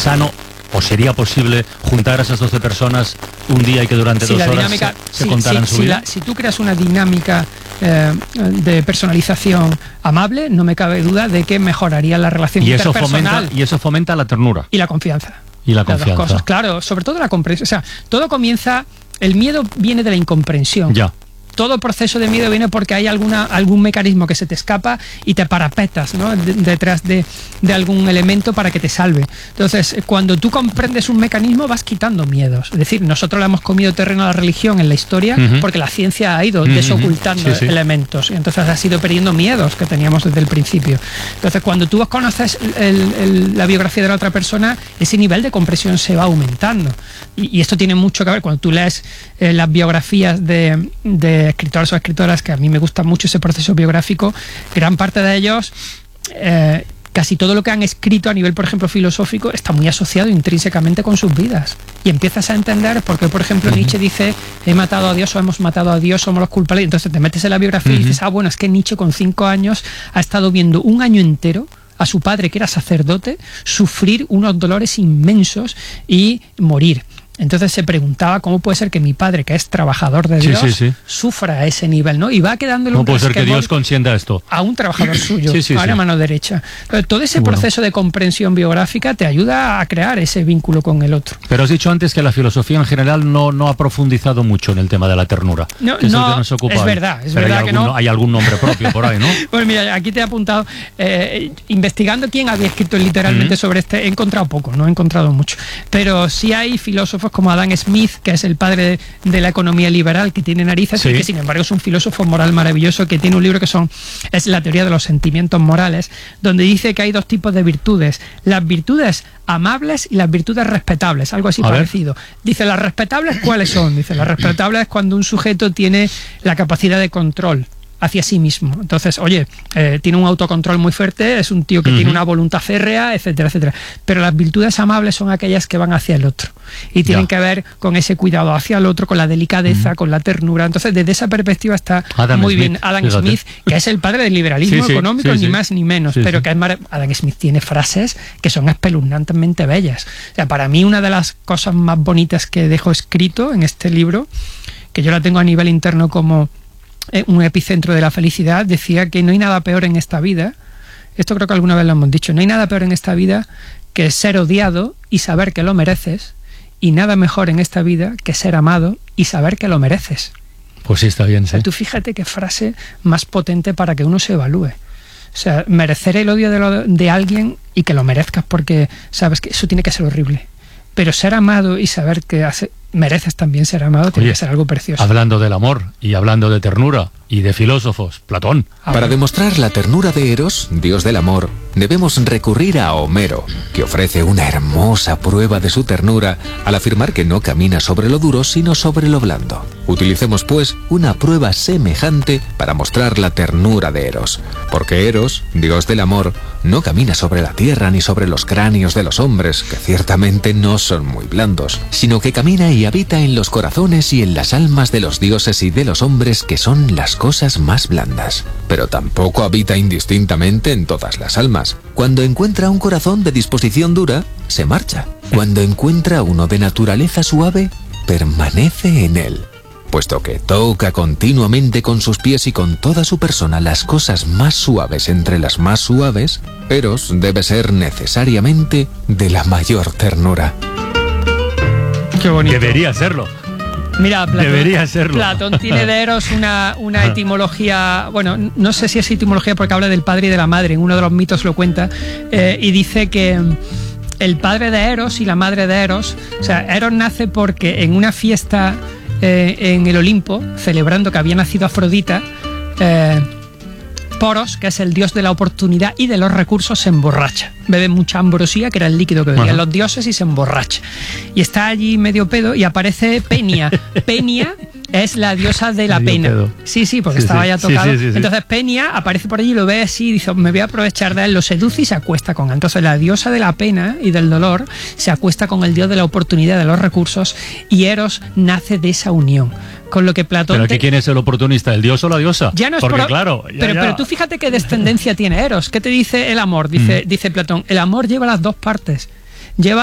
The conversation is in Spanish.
sano, o sería posible juntar a esas 12 personas un día y que durante 2 horas se contaran su vida? Si tú creas una dinámica de personalización amable, no me cabe duda de que mejoraría la relación interpersonal. Y eso fomenta la ternura. Y la confianza. Y la confianza. Las dos cosas, claro, sobre todo la comprensión. O sea, todo comienza, el miedo viene de la incomprensión. Ya. Todo proceso de miedo viene porque hay algún mecanismo que se te escapa y te parapetas, ¿no?, detrás de algún elemento para que te salve. Entonces, cuando tú comprendes un mecanismo, vas quitando miedos. Es decir, nosotros le hemos comido terreno a la religión en la historia porque la ciencia ha ido desocultando elementos. Y entonces has ido perdiendo miedos que teníamos desde el principio. Entonces, cuando tú conoces la biografía de la otra persona, ese nivel de comprensión se va aumentando. Y esto tiene mucho que ver cuando tú lees las biografías de escritores o escritoras, que a mí me gusta mucho ese proceso biográfico. Gran parte de ellos, casi todo lo que han escrito a nivel, por ejemplo, filosófico, está muy asociado intrínsecamente con sus vidas. Y empiezas a entender por qué, por ejemplo, Nietzsche dice: he matado a Dios, o hemos matado a Dios, somos los culpables. Entonces te metes en la biografía y dices: bueno, es que Nietzsche con 5 años ha estado viendo un año entero a su padre, que era sacerdote, sufrir unos dolores inmensos y morir. Entonces se preguntaba cómo puede ser que mi padre, que es trabajador de Dios, sufra a ese nivel, ¿no? Y va quedándole ¿Cómo puede ser que Dios consienta esto? A un trabajador suyo, a la mano derecha. Entonces, todo ese proceso de comprensión biográfica te ayuda a crear ese vínculo con el otro. Pero has dicho antes que la filosofía en general no ha profundizado mucho en el tema de la ternura. No, es verdad que no. Hay algún nombre propio por ahí, ¿no? Pues mira, aquí te he apuntado, investigando quién había escrito literalmente sobre este, he encontrado poco, no he encontrado mucho. Pero sí hay filósofos como Adam Smith, que es el padre de la economía liberal, que tiene narices, y que sin embargo es un filósofo moral maravilloso, que tiene un libro es la teoría de los sentimientos morales, donde dice que hay 2 tipos de virtudes: las virtudes amables y las virtudes respetables, algo así parecido. Dice, las respetables, ¿cuáles son? Dice, las respetables es cuando un sujeto tiene la capacidad de control hacia sí mismo. Entonces, oye, tiene un autocontrol muy fuerte, es un tío que tiene una voluntad férrea, etcétera, etcétera. Pero las virtudes amables son aquellas que van hacia el otro y tienen que ver con ese cuidado hacia el otro, con la delicadeza, con la ternura. Entonces, desde esa perspectiva está muy bien Adam Smith, que es el padre del liberalismo económico, ni más ni menos, pero que Adam Smith tiene frases que son espeluznantemente bellas. O sea, para mí una de las cosas más bonitas que dejo escrito en este libro, que yo la tengo a nivel interno como un epicentro de la felicidad, decía que no hay nada peor en esta vida, esto creo que alguna vez lo hemos dicho, no hay nada peor en esta vida que ser odiado y saber que lo mereces, y nada mejor en esta vida que ser amado y saber que lo mereces. Pues sí, está bien, sí. Tú fíjate qué frase más potente para que uno se evalúe. O sea, merecer el odio de alguien y que lo merezcas, porque sabes que eso tiene que ser horrible. Pero ser amado y saber que mereces también ser amado tiene que ser algo precioso. Hablando del amor y hablando de ternura y de filósofos, Platón. Para demostrar la ternura de Eros, dios del amor, debemos recurrir a Homero, que ofrece una hermosa prueba de su ternura al afirmar que no camina sobre lo duro, sino sobre lo blando. Utilicemos, pues, una prueba semejante para mostrar la ternura de Eros, porque Eros, dios del amor, no camina sobre la tierra ni sobre los cráneos de los hombres, que ciertamente no son muy blandos, sino que camina y habita en los corazones y en las almas de los dioses y de los hombres, que son las cosas más blandas. Pero tampoco habita indistintamente en todas las almas. Cuando encuentra un corazón de disposición dura, se marcha. Cuando encuentra uno de naturaleza suave, permanece en él. Puesto que toca continuamente con sus pies y con toda su persona las cosas más suaves entre las más suaves, Eros debe ser necesariamente de la mayor ternura. Qué bonito. Debería serlo. Mira, debería serlo. Platón tiene de Eros una etimología, bueno, no sé si es etimología porque habla del padre y de la madre, en uno de los mitos lo cuenta, y dice que el padre de Eros y la madre de Eros, o sea, Eros nace porque en una fiesta en el Olimpo, celebrando que había nacido Afrodita, Poros, que es el dios de la oportunidad y de los recursos, se emborracha. Bebe mucha ambrosía, que era el líquido que bebían los dioses, y se emborracha. Y está allí medio pedo y aparece Penia. Penia es la diosa de la pena. Pedo. Sí, porque estaba ya tocado. Entonces Penia aparece por allí, lo ve así y dice: me voy a aprovechar de él, lo seduce y se acuesta con él. Entonces la diosa de la pena y del dolor se acuesta con el dios de la oportunidad, de los recursos, y Eros nace de esa unión. Con lo que Platón... ¿Pero quién es el oportunista? ¿El dios o la diosa? Ya no es porque claro... Pero tú fíjate qué descendencia tiene Eros. ¿Qué te dice el amor? Dice Platón, el amor lleva las dos partes. Lleva